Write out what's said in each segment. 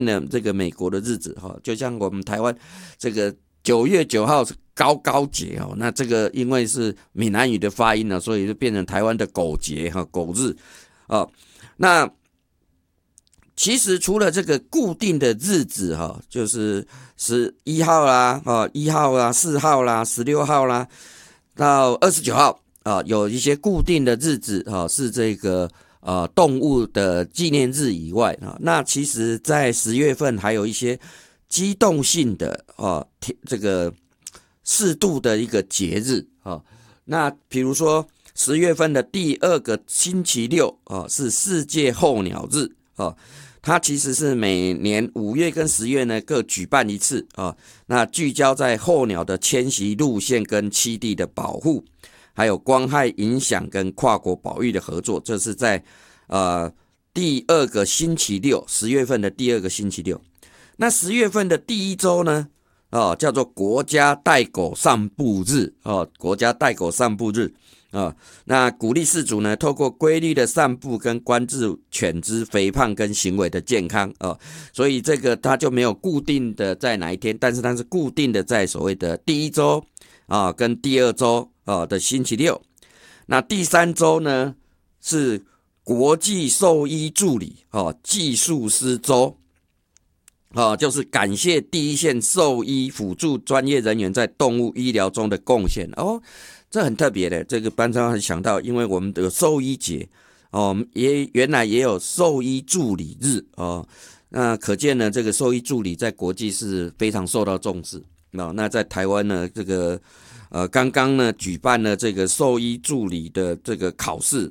这个美国的日子哈，就像我们台湾这个9月9号是高节哦，那这个因为是闽南语的发音呢，所以就变成台湾的狗节哈，狗日哦。那其实除了这个固定的日子哈，就是11号啦，1号啦，4号啦，16号啦，到29号啊，有一些固定的日子啊，是这个动物的纪念日以外啊，那其实在10月份还有一些机动性的这个适度的一个节日啊，那比如说10月份的第2个星期六啊，是世界候鸟日啊。它其实是每年5月跟10月呢各举办一次啊，那聚焦在候鸟的迁徙路线跟栖地的保护，还有光害影响跟跨国保育的合作，这是在第2个星期六，10月份的第2个星期六。那10月份的第1周呢，叫做国家带狗散步日国家带狗散步日。那鼓励饲主呢，透过规律的散步跟关注犬只肥胖跟行为的健康所以这个它就没有固定的在哪一天，但是它是固定的在所谓的第1周跟第2周的星期六。那第3周呢是国际兽医助理技术师周就是感谢第一线兽医辅助专业人员在动物医疗中的贡献这很特别的，这个班上想到，因为我们的兽医节原来也有兽医助理日那可见呢，这个兽医助理在国际是非常受到重视那在台湾呢，这个刚刚呢举办了这个兽医助理的这个考试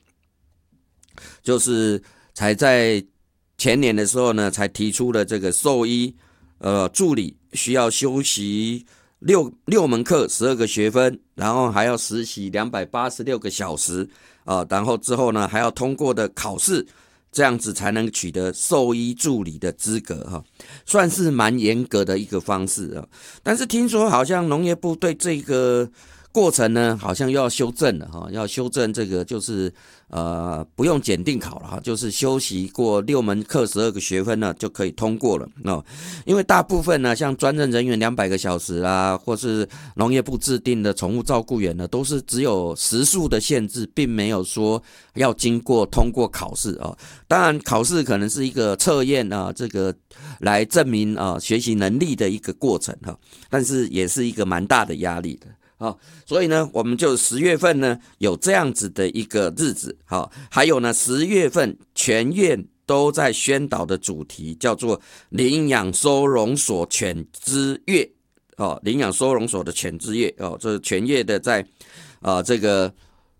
就是才在前年的时候呢，才提出了这个兽医助理需要修习六门课，12个学分，然后还要实习286个小时然后之后呢还要通过的考试，这样子才能取得兽医助理的资格算是蛮严格的一个方式但是听说好像农业部对这个过程呢，好像又要修正了要修正这个就是不用检定考了就是修习过6门课12个学分呢就可以通过了因为大部分呢，像专任人员200个小时或是农业部制定的宠物照顾员呢，都是只有时数的限制，并没有说要经过通过考试当然考试可能是一个测验这个来证明学习能力的一个过程但是也是一个蛮大的压力的所以呢，我们就10月份呢有这样子的一个日子还有呢10月份全院都在宣导的主题叫做领养收容所犬之月领养收容所的犬之月这是全院的在这个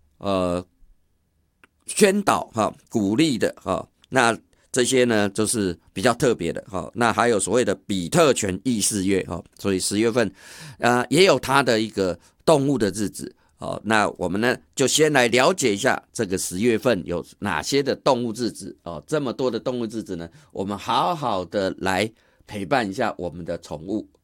宣导鼓励的那这些呢就是比较特别的那还有所谓的比特犬议事月所以10月份也有它的一个动物的日子那我们呢就先来了解一下这个10月份有哪些的动物日子这么多的动物日子呢，我们好好的来陪伴一下我们的宠物